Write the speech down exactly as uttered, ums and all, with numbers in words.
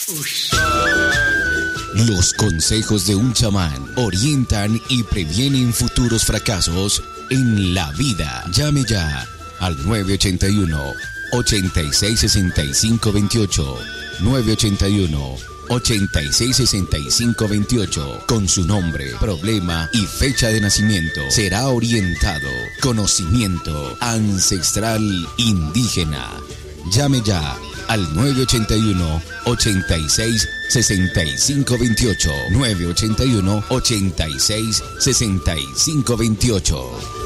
Los consejos de un chamán orientan y previenen futuros fracasos en la vida. Llame ya al nueve ochenta y uno, ochenta y seis, sesenta y cinco veintiocho. nueve ochenta y uno, ochenta y seis, sesenta y cinco veintiocho. Con su nombre, problema y fecha de nacimiento será orientado. Conocimiento ancestral indígena. Llame ya al nueve ochenta y uno, ochenta y seis, sesenta y cinco veintiocho. nueve ochenta y uno, ochenta y seis, sesenta y cinco veintiocho.